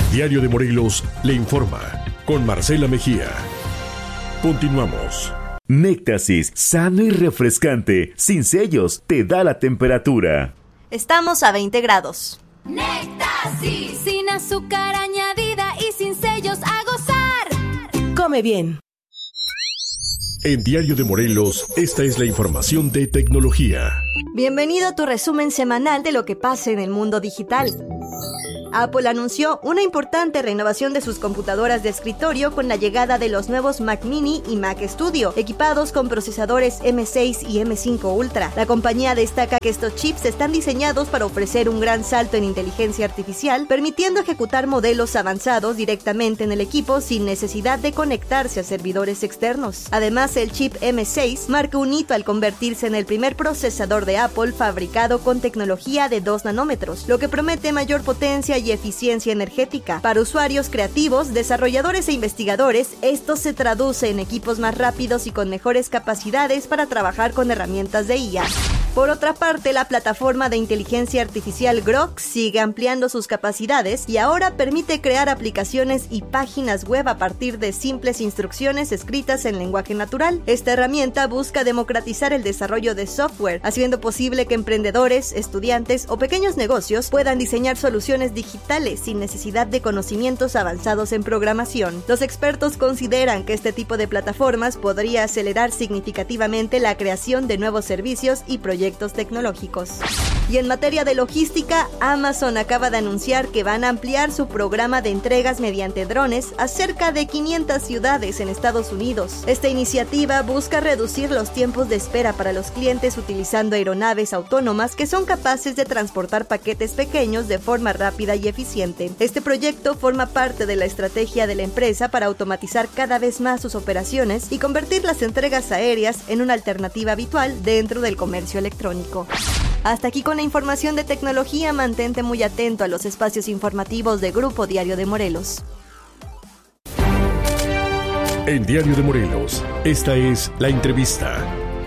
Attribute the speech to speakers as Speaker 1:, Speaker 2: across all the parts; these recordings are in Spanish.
Speaker 1: Diario de Morelos le informa con Marcela Mejía. Continuamos.
Speaker 2: Néctasis, sano y refrescante, sin sellos, te da la temperatura.
Speaker 3: Estamos a 20 grados.
Speaker 4: Néctasis, sin azúcar añadida y sin sellos, a gozar.
Speaker 5: Come bien.
Speaker 1: En Diario de Morelos, esta es la información de tecnología.
Speaker 3: Bienvenido a tu resumen semanal de lo que pasa en el mundo digital. Apple anunció una importante renovación de sus computadoras de escritorio con la llegada de los nuevos Mac Mini y Mac Studio, equipados con procesadores M6 y M5 Ultra. La compañía destaca que estos chips están diseñados para ofrecer un gran salto en inteligencia artificial, permitiendo ejecutar modelos avanzados directamente en el equipo sin necesidad de conectarse a servidores externos. Además, el chip M6 marca un hito al convertirse en el primer procesador de Apple fabricado con tecnología de 2 nanómetros, lo que promete mayor potencia y eficiencia energética. Para usuarios creativos, desarrolladores e investigadores, esto se traduce en equipos más rápidos y con mejores capacidades para trabajar con herramientas de IA. Por otra parte, la plataforma de inteligencia artificial Grok sigue ampliando sus capacidades y ahora permite crear aplicaciones y páginas web a partir de simples instrucciones escritas en lenguaje natural. Esta herramienta busca democratizar el desarrollo de software, haciendo posible que emprendedores, estudiantes o pequeños negocios puedan diseñar soluciones digitales sin necesidad de conocimientos avanzados en programación. Los expertos consideran que este tipo de plataformas podría acelerar significativamente la creación de nuevos servicios y proyectos tecnológicos. Y en materia de logística, Amazon acaba de anunciar que van a ampliar su programa de entregas mediante drones a cerca de 500 ciudades en Estados Unidos. Esta iniciativa busca reducir los tiempos de espera para los clientes utilizando aeronaves autónomas que son capaces de transportar paquetes pequeños de forma rápida y eficiente. Este proyecto forma parte de la estrategia de la empresa para automatizar cada vez más sus operaciones y convertir las entregas aéreas en una alternativa habitual dentro del comercio electrónico. Hasta aquí con la información de tecnología. Mantente muy atento a los espacios informativos de Grupo Diario de Morelos.
Speaker 1: En Diario de Morelos, esta es la entrevista.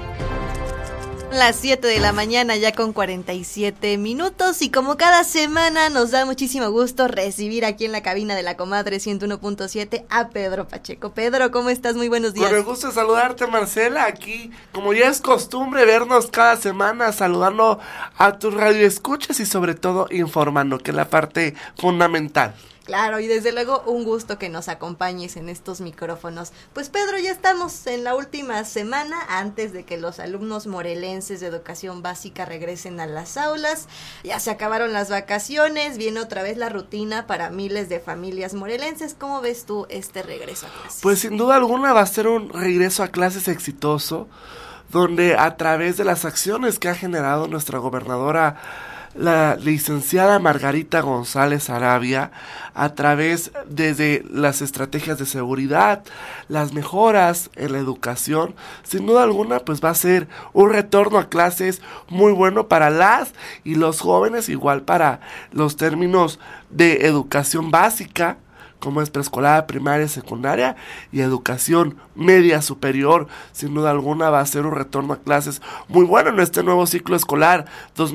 Speaker 3: Las 7 de la mañana ya con 47 minutos y como cada semana nos da muchísimo gusto recibir aquí en la cabina de la Comadre 101.7 a Pedro Pacheco. Pedro, ¿cómo estás? Muy buenos días.
Speaker 6: Con el gusto de saludarte, Marcela, aquí como ya es costumbre vernos cada semana saludando a tus radioescuchas y sobre todo informando, que es la parte fundamental.
Speaker 3: Claro, y desde luego un gusto que nos acompañes en estos micrófonos. Pues Pedro, ya estamos en la última semana antes de que los alumnos morelenses de educación básica regresen a las aulas. Ya se acabaron las vacaciones, viene otra vez la rutina para miles de familias morelenses. ¿Cómo ves tú este regreso a clases?
Speaker 6: Pues sin duda alguna va a ser un regreso a clases exitoso, donde a través de las acciones que ha generado nuestra gobernadora, la licenciada Margarita González Arabia, a través desde las estrategias de seguridad, las mejoras en la educación, sin duda alguna pues va a ser un retorno a clases muy bueno para las y los jóvenes, igual para los términos de educación básica, como es preescolar, primaria, secundaria y educación media superior. Sin duda alguna va a ser un retorno a clases muy bueno en este nuevo ciclo escolar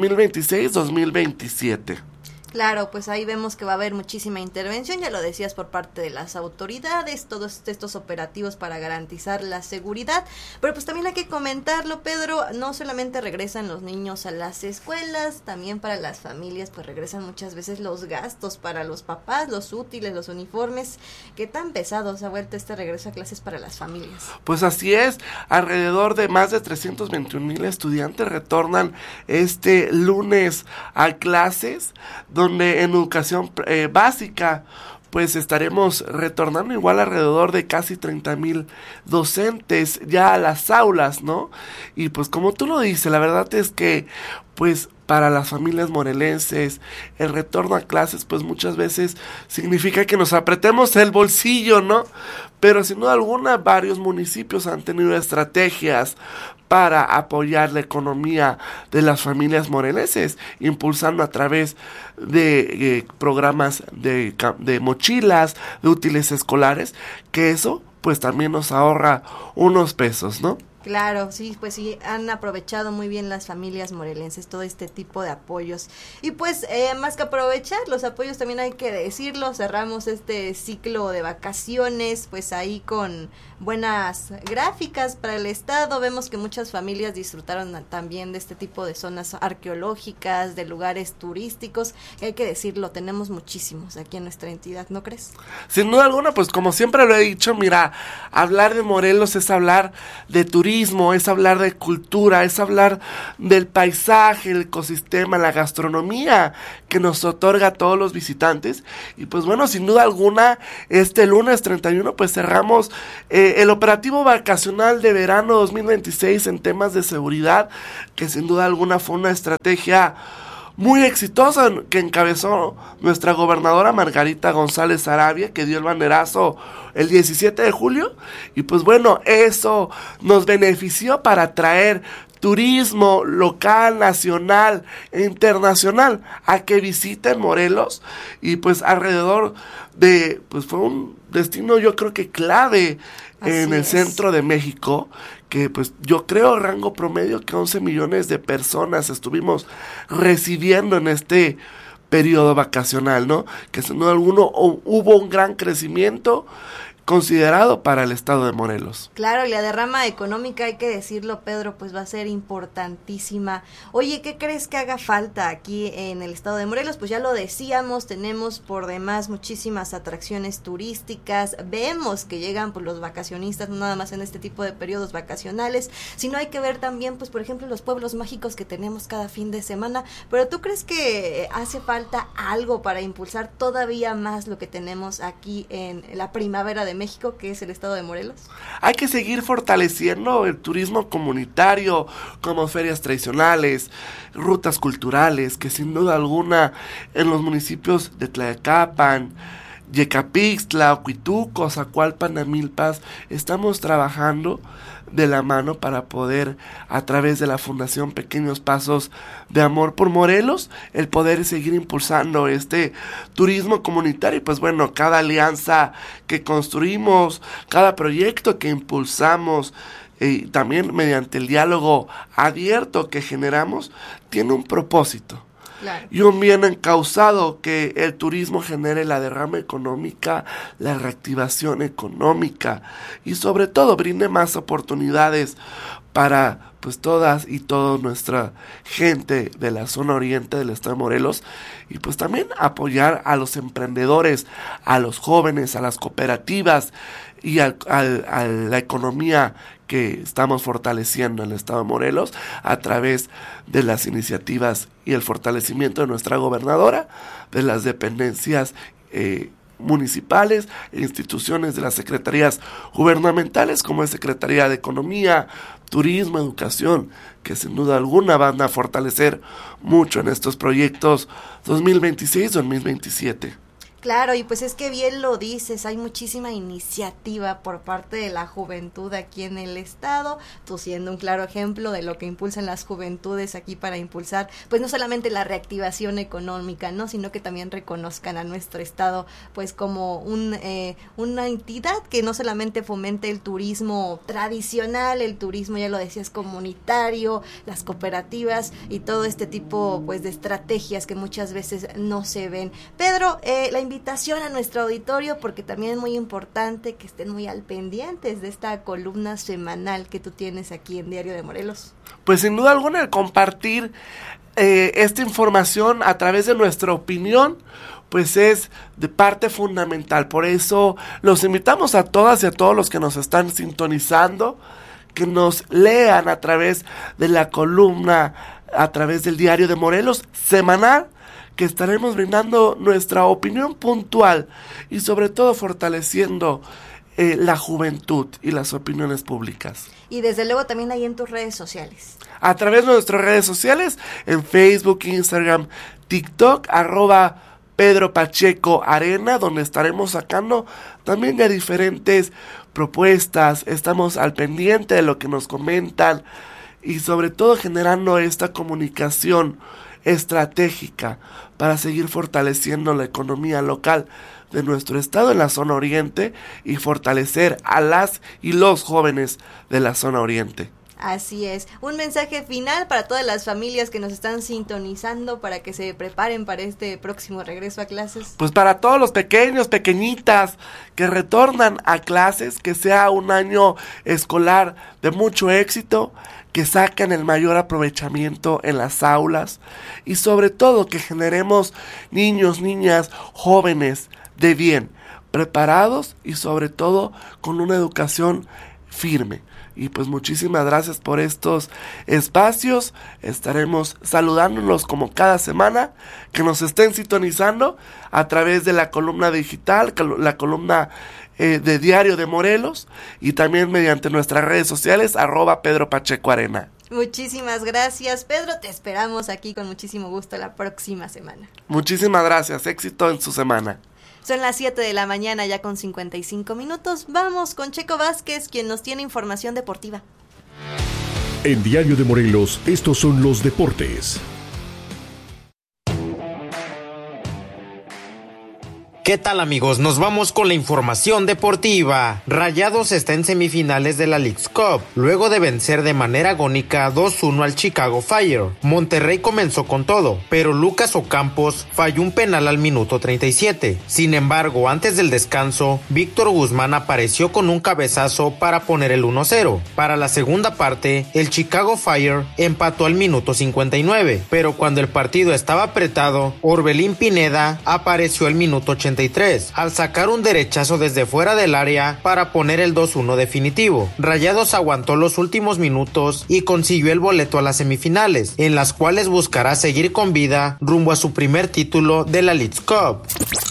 Speaker 6: 2026-2027.
Speaker 3: Claro, pues ahí vemos que va a haber muchísima intervención, ya lo decías, por parte de las autoridades, todos estos operativos para garantizar la seguridad, pero pues también hay que comentarlo, Pedro, no solamente regresan los niños a las escuelas, también para las familias pues regresan muchas veces los gastos para los papás, los útiles, los uniformes. ¿Qué tan pesados ha vuelto este regreso a clases para las familias?
Speaker 6: Pues así es, alrededor de más de 321,000 estudiantes retornan este lunes a clases, donde en educación básica pues estaremos retornando igual alrededor de casi 30,000 docentes ya a las aulas, ¿no? Y pues como tú lo dices, la verdad es que pues para las familias morelenses el retorno a clases pues muchas veces significa que nos apretemos el bolsillo, ¿no? Pero sin duda alguna varios municipios han tenido estrategias para apoyar la economía de las familias morelenses, impulsando a través de programas de mochilas, de útiles escolares, que eso pues también nos ahorra unos pesos, ¿no?
Speaker 3: Claro, sí, pues sí, han aprovechado muy bien las familias morelenses todo este tipo de apoyos. Y pues, más que aprovechar los apoyos, también hay que decirlo, cerramos este ciclo de vacaciones, pues ahí con buenas gráficas para el estado. Vemos que muchas familias disfrutaron también de este tipo de zonas arqueológicas, de lugares turísticos, que hay que decirlo, tenemos muchísimos aquí en nuestra entidad, ¿no crees?
Speaker 6: Sin duda alguna, pues como siempre lo he dicho, mira, hablar de Morelos es hablar de turismo, es hablar de cultura, es hablar del paisaje, el ecosistema, la gastronomía que nos otorga a todos los visitantes. Y pues bueno, sin duda alguna, este lunes 31 pues cerramos el operativo vacacional de verano 2026 en temas de seguridad, que sin duda alguna fue una estrategia muy exitosa que encabezó nuestra gobernadora Margarita González Arabia, que dio el banderazo el 17 de julio. Y pues bueno, eso nos benefició para atraer turismo local, nacional e internacional a que visiten Morelos. Y pues alrededor de, pues fue un destino yo creo que clave en el centro de México, que pues yo creo rango promedio que 11 millones de personas estuvimos recibiendo en este periodo vacacional, ¿no? Que sin duda alguno hubo un gran crecimiento considerado para el estado de Morelos.
Speaker 3: Claro, y la derrama económica, hay que decirlo, Pedro, pues va a ser importantísima. Oye, ¿qué crees que haga falta aquí en el estado de Morelos? Pues ya lo decíamos, tenemos por demás muchísimas atracciones turísticas, vemos que llegan pues los vacacionistas, no nada más en este tipo de periodos vacacionales, sino hay que ver también, pues por ejemplo, los pueblos mágicos que tenemos cada fin de semana. Pero ¿tú crees que hace falta algo para impulsar todavía más lo que tenemos aquí en la primavera de México, que es el estado de Morelos?
Speaker 6: Hay que seguir fortaleciendo el turismo comunitario, como ferias tradicionales, rutas culturales, que sin duda alguna en los municipios de Tlayacapan, Yecapixtla, Ocuituco, Zacualpan, Amilpas, estamos trabajando de la mano para poder, a través de la Fundación Pequeños Pasos de Amor por Morelos, el poder seguir impulsando este turismo comunitario. Y pues bueno, cada alianza que construimos, cada proyecto que impulsamos, y también mediante el diálogo abierto que generamos, tiene un propósito.
Speaker 3: Claro.
Speaker 6: Y un bien encauzado, que el turismo genere la derrama económica, la reactivación económica y sobre todo brinde más oportunidades para pues todas y toda nuestra gente de la zona oriente del estado de Morelos, y pues también apoyar a los emprendedores, a los jóvenes, a las cooperativas y a la economía que estamos fortaleciendo en el estado de Morelos a través de las iniciativas y el fortalecimiento de nuestra gobernadora, de las dependencias municipales e instituciones de las secretarías gubernamentales, como es Secretaría de Economía, Turismo, Educación, que sin duda alguna van a fortalecer mucho en estos proyectos 2026-2027.
Speaker 3: Claro, y pues es que bien lo dices, hay muchísima iniciativa por parte de la juventud aquí en el estado, tú siendo un claro ejemplo de lo que impulsan las juventudes aquí para impulsar, pues no solamente la reactivación económica, ¿no? Sino que también reconozcan a nuestro estado, pues como una entidad que no solamente fomente el turismo tradicional, el turismo, ya lo decías, comunitario, las cooperativas y todo este tipo, pues, de estrategias que muchas veces no se ven. Pedro, la invitación a nuestro auditorio, porque también es muy importante que estén muy al pendientes de esta columna semanal que tú tienes aquí en Diario de Morelos.
Speaker 6: Pues sin duda alguna el compartir esta información a través de nuestra opinión, pues es de parte fundamental. Por eso los invitamos a todas y a todos los que nos están sintonizando, que nos lean a través de la columna, a través del Diario de Morelos semanal, que estaremos brindando nuestra opinión puntual y sobre todo fortaleciendo la juventud y las opiniones públicas.
Speaker 3: Y desde luego también ahí en tus redes sociales.
Speaker 6: A través de nuestras redes sociales, en Facebook, Instagram, TikTok, @Pedro Pacheco Arena, donde estaremos sacando también de diferentes propuestas, estamos al pendiente de lo que nos comentan y sobre todo generando esta comunicación estratégica para seguir fortaleciendo la economía local de nuestro estado en la zona oriente y fortalecer a las y los jóvenes de la zona oriente.
Speaker 3: Así es. Un mensaje final para todas las familias que nos están sintonizando para que se preparen para este próximo regreso a clases.
Speaker 6: Pues para todos los pequeños, pequeñitas que retornan a clases, que sea un año escolar de mucho éxito, que saquen el mayor aprovechamiento en las aulas y sobre todo que generemos niños, niñas, jóvenes de bien, preparados y sobre todo con una educación firme. Y pues muchísimas gracias por estos espacios. Estaremos saludándolos como cada semana. Que nos estén sintonizando a través de la columna digital, la columna de Diario de Morelos. Y también mediante nuestras redes sociales, @Pedro Pacheco Arena.
Speaker 3: Muchísimas gracias, Pedro. Te esperamos aquí con muchísimo gusto la próxima semana.
Speaker 6: Muchísimas gracias. Éxito en su semana.
Speaker 3: Son las 7 de la mañana ya con 55 minutos. Vamos con Checo Vázquez, quien nos tiene información deportiva.
Speaker 1: En Diario de Morelos, estos son los deportes.
Speaker 5: ¿Qué tal, amigos? Nos vamos con la información deportiva. Rayados está en semifinales de la Leagues Cup, luego de vencer de manera agónica 2-1 al Chicago Fire. Monterrey comenzó con todo, pero Lucas Ocampos falló un penal al minuto 37. Sin embargo, antes del descanso, Víctor Guzmán apareció con un cabezazo para poner el 1-0. Para la segunda parte, el Chicago Fire empató al minuto 59, pero cuando el partido estaba apretado, Orbelín Pineda apareció al minuto 83. Al sacar un derechazo desde fuera del área para poner el 2-1 definitivo. Rayados aguantó los últimos minutos y consiguió el boleto a las semifinales, en las cuales buscará seguir con vida rumbo a su primer título de la Leagues Cup.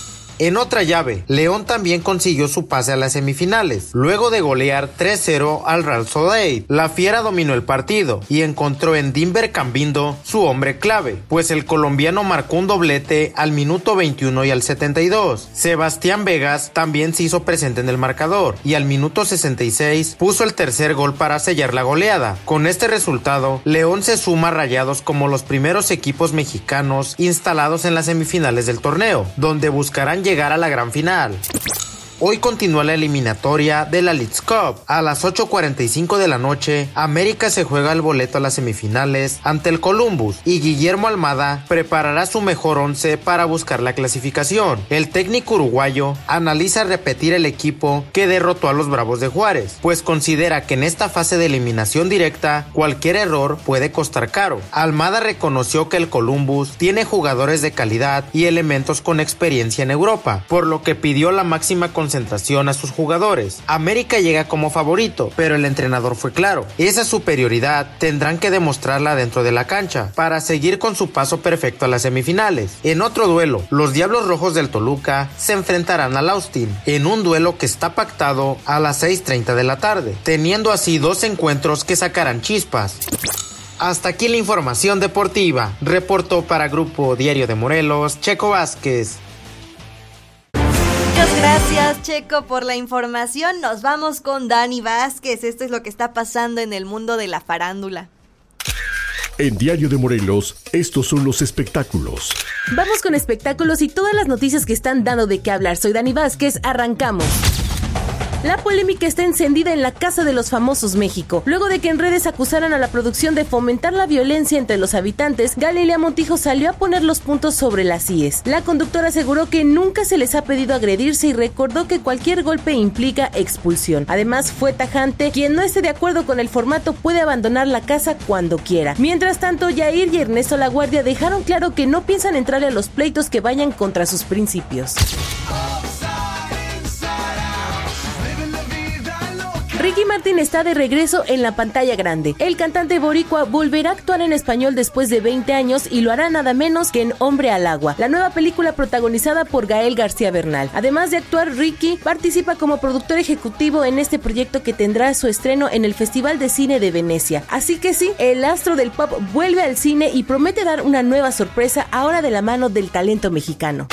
Speaker 5: En otra llave, León también consiguió su pase a las semifinales, luego de golear 3-0 al Real Sociedad. La Fiera dominó el partido y encontró en Dimber Cambindo su hombre clave, pues el colombiano marcó un doblete al minuto 21 y al 72. Sebastián Vegas también se hizo presente en el marcador y al minuto 66 puso el tercer gol para sellar la goleada. Con este resultado, León se suma a Rayados como los primeros equipos mexicanos instalados en las semifinales del torneo, donde buscarán llegar a la gran final. Hoy continúa la eliminatoria de la Leagues Cup. A las 8:45 de la noche, América se juega el boleto a las semifinales ante el Columbus y Guillermo Almada preparará su mejor 11 para buscar la clasificación. El técnico uruguayo analiza repetir el equipo que derrotó a los Bravos de Juárez, pues considera que en esta fase de eliminación directa cualquier error puede costar caro. Almada reconoció que el Columbus tiene jugadores de calidad y elementos con experiencia en Europa, por lo que pidió la máxima concentración a sus jugadores. América llega como favorito, pero el entrenador fue claro: esa superioridad tendrán que demostrarla dentro de la cancha para seguir con su paso perfecto a las semifinales. En otro duelo, los Diablos Rojos del Toluca se enfrentarán al Austin, en un duelo que está pactado a las 6:30 de la tarde, teniendo así dos encuentros que sacarán chispas. Hasta aquí la información deportiva. Reportó para Grupo Diario de Morelos, Checo Vázquez.
Speaker 3: Muchas gracias, Checo, por la información. Nos vamos con Dani Vázquez. Esto es lo que está pasando en el mundo de la farándula.
Speaker 1: En Diario de Morelos, estos son los espectáculos.
Speaker 7: Vamos con espectáculos y todas las noticias que están dando de qué hablar. Soy Dani Vázquez, arrancamos. La polémica está encendida en la Casa de los Famosos México. Luego de que en redes acusaran a la producción de fomentar la violencia entre los habitantes, Galilea Montijo salió a poner los puntos sobre las íes. La conductora aseguró que nunca se les ha pedido agredirse y recordó que cualquier golpe implica expulsión. Además, fue tajante: quien no esté de acuerdo con el formato puede abandonar la casa cuando quiera. Mientras tanto, Yair y Ernesto Laguardia dejaron claro que no piensan entrarle a los pleitos que vayan contra sus principios. Ricky Martin está de regreso en la pantalla grande. El cantante boricua volverá a actuar en español después de 20 años y lo hará nada menos que en Hombre al Agua, la nueva película protagonizada por Gael García Bernal. Además de actuar, Ricky participa como productor ejecutivo en este proyecto que tendrá su estreno en el Festival de Cine de Venecia. Así que sí, el astro del pop vuelve al cine y promete dar una nueva sorpresa ahora de la mano del talento mexicano.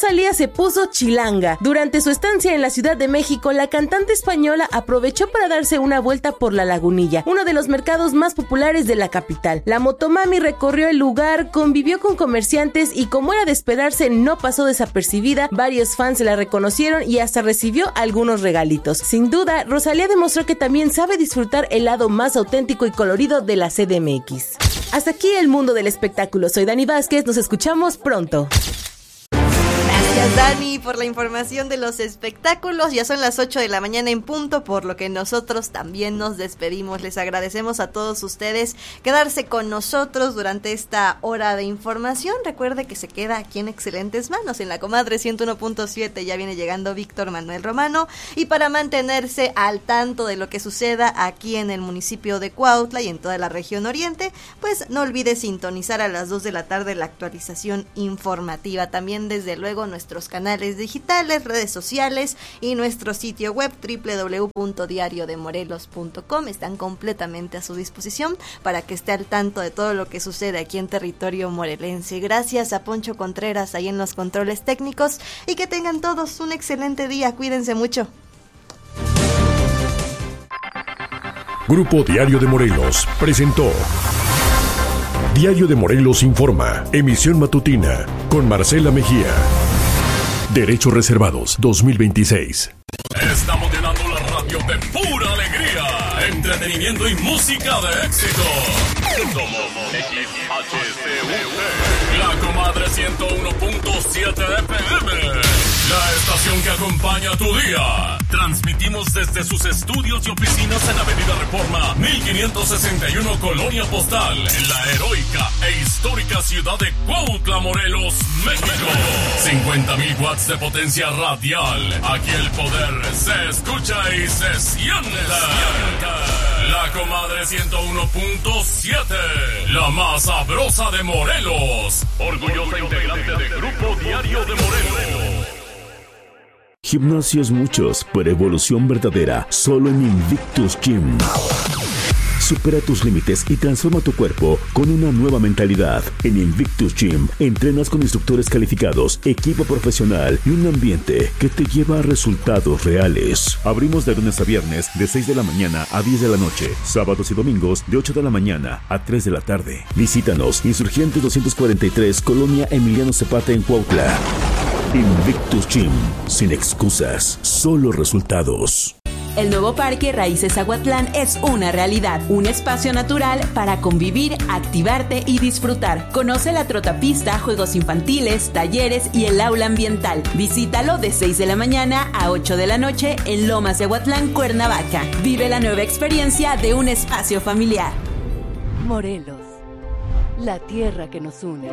Speaker 7: Rosalía se puso chilanga. Durante su estancia en la Ciudad de México, la cantante española aprovechó para darse una vuelta por La Lagunilla, uno de los mercados más populares de la capital. La motomami recorrió el lugar, convivió con comerciantes y, como era de esperarse, no pasó desapercibida. Varios fans la reconocieron y hasta recibió algunos regalitos. Sin duda, Rosalía demostró que también sabe disfrutar el lado más auténtico y colorido de la CDMX. Hasta aquí el mundo del espectáculo. Soy Dani Vázquez, nos escuchamos pronto.
Speaker 3: Gracias, Dani, por la información de los espectáculos. Ya son las 8 de la mañana en punto, por lo que nosotros también nos despedimos. Les agradecemos a todos ustedes quedarse con nosotros durante esta hora de información. Recuerde que se queda aquí en excelentes manos, en la Comadre 101.7. Ya viene llegando Víctor Manuel Romano. Y para mantenerse al tanto de lo que suceda aquí en el municipio de Cuautla y en toda la región oriente, pues no olvide sintonizar a las 2 de la tarde la actualización informativa. También, desde luego, nuestros canales digitales, redes sociales y nuestro sitio web www.diariodemorelos.com están completamente a su disposición para que esté al tanto de todo lo que sucede aquí en territorio morelense. Gracias a Poncho Contreras ahí en los controles técnicos y que tengan todos un excelente día. Cuídense mucho.
Speaker 1: Grupo Diario de Morelos presentó Diario de Morelos Informa, emisión matutina con Marcela Mejía. Derechos reservados 2026.
Speaker 8: Estamos llenando la radio de pura alegría, entretenimiento y música de éxito. Somos XHCUT, la Comadre 101.7 FM, la estación que acompaña tu día. Transmitimos desde sus estudios y oficinas en Avenida Reforma 1561, Colonia Postal, en la heroica e histórica ciudad de Cuautla, Morelos, México. 50,000 watts de potencia radial. Aquí el poder se escucha y se siente. La Comadre 101.7, la más sabrosa de Morelos. Orgullosa integrante de Grupo Diario de Morelos.
Speaker 2: Gimnasios muchos, pero evolución verdadera, solo en Invictus Gym. Supera tus límites y transforma tu cuerpo con una nueva mentalidad. En Invictus Gym entrenas con instructores calificados, equipo profesional y un ambiente que te lleva a resultados reales. Abrimos de lunes a viernes de 6 de la mañana a 10 de la noche, sábados y domingos de 8 de la mañana a 3 de la tarde. Visítanos, Insurgente 243, Colonia Emiliano Zapata en Cuautla. Invictus Gym, sin excusas, solo resultados.
Speaker 9: El nuevo Parque Raíces Aguatlán es una realidad, un espacio natural para convivir, activarte y disfrutar. Conoce la trotapista, juegos infantiles, talleres y el aula ambiental. Visítalo de 6 de la mañana a 8 de la noche en Lomas de Aguatlán, Cuernavaca. Vive la nueva experiencia de un espacio familiar.
Speaker 10: Morelos, la tierra que nos une.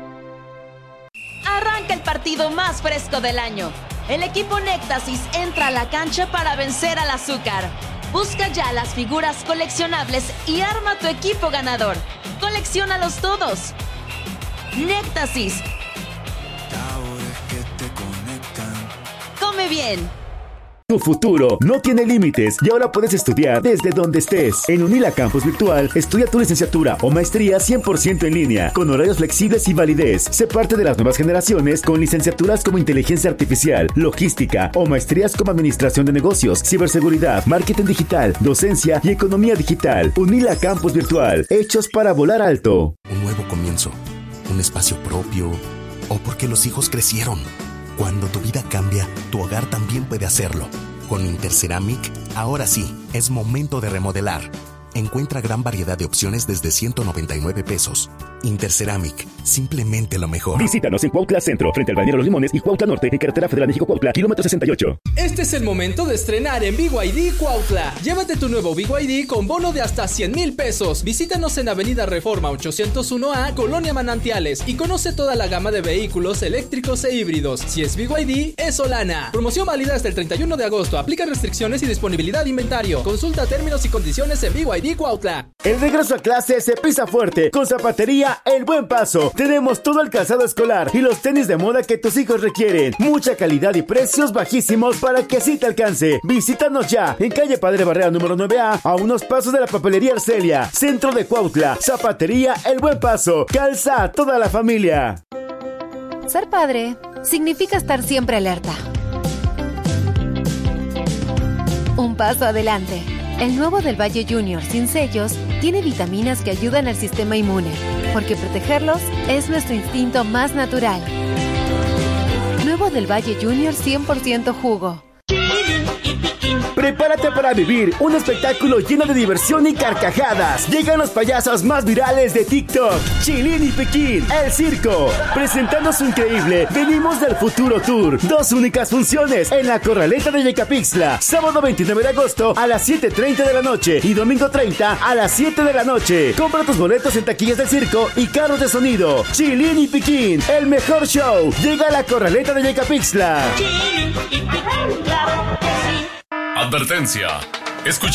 Speaker 11: Arranca el partido más fresco del año. El equipo Néctasis entra a la cancha para vencer al azúcar. Busca ya las figuras coleccionables y arma tu equipo ganador. Colecciónalos todos. Néctasis.
Speaker 12: Sabores que te conectan.
Speaker 11: Come bien.
Speaker 2: Tu futuro no tiene límites y ahora puedes estudiar desde donde estés. En Unila Campus Virtual, estudia tu licenciatura o maestría 100% en línea, con horarios flexibles y validez. Sé parte de las nuevas generaciones con licenciaturas como Inteligencia Artificial, Logística o maestrías como Administración de Negocios, Ciberseguridad, Marketing Digital, Docencia y Economía Digital. Unila Campus Virtual, hechos para volar alto.
Speaker 13: Un nuevo comienzo, un espacio propio o porque los hijos crecieron. Cuando tu vida cambia, tu hogar también puede hacerlo. Con Interceramic, ahora sí, es momento de remodelar. Encuentra gran variedad de opciones desde 199 pesos. Interceramic, simplemente lo mejor.
Speaker 2: Visítanos en Cuautla Centro, frente al Balneario Los Limones y Cuautla Norte, en Carretera Federal México-Cuautla, kilómetro 68.
Speaker 14: Este es el momento de estrenar en BYD Cuautla. Llévate tu nuevo BYD con bono de hasta 100,000 pesos. Visítanos en Avenida Reforma 801A, Colonia Manantiales, y conoce toda la gama de vehículos eléctricos e híbridos. Si es BYD, es Solana. Promoción válida hasta el 31 de agosto. Aplica restricciones y disponibilidad de inventario. Consulta términos y condiciones en BYD Cuautla.
Speaker 2: El regreso a clase se pisa fuerte con Zapatería El Buen Paso. Tenemos todo el calzado escolar y los tenis de moda que tus hijos requieren. Mucha calidad y precios bajísimos para que así te alcance. Visítanos ya en calle Padre Barrera número 9A, a unos pasos de la papelería Arcelia, centro de Cuautla. Zapatería El Buen Paso. Calza a toda la familia.
Speaker 15: Ser padre significa estar siempre alerta. Un paso adelante. El nuevo del Valle Junior sin sellos tiene vitaminas que ayudan al sistema inmune, porque protegerlos es nuestro instinto más natural. Nuevo del Valle Junior 100% jugo.
Speaker 16: Prepárate para vivir un espectáculo lleno de diversión y carcajadas. Llegan los payasos más virales de TikTok, Chilín y Piquín, el circo. Presentando su increíble Venimos del Futuro Tour. 2 únicas funciones en la Corraleta de Yecapixtla. Sábado 29 de agosto a las 7:30 de la noche y domingo 30 a las 7 de la noche. Compra tus boletos en taquillas del circo y carros de sonido. Chilín y Piquín, el mejor show. Llega a la Corraleta de Yecapixtla.
Speaker 8: Advertencia. Escuchar